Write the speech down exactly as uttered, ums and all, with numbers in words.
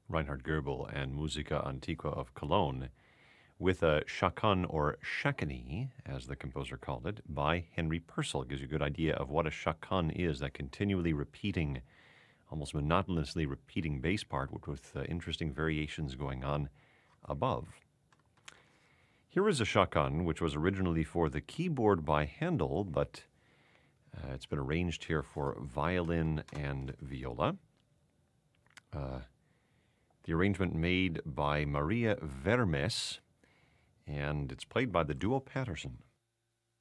Reinhard Goebel and Musica Antiqua of Cologne, with a chaconne or chaconne, as the composer called it, by Henry Purcell. Gives you a good idea of what a chaconne is, that continually repeating, almost monotonously repeating bass part with uh, interesting variations going on above. Here is a chaconne, which was originally for the keyboard by Handel, but uh, it's been arranged here for violin and viola. Uh, the arrangement made by Maria Vermes, and it's played by the duo Patterson.